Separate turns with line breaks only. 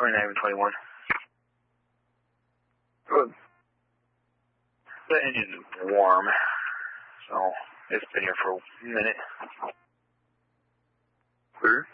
29 and 21. Good. The engine's warm, so it's been here for a minute.
Clear?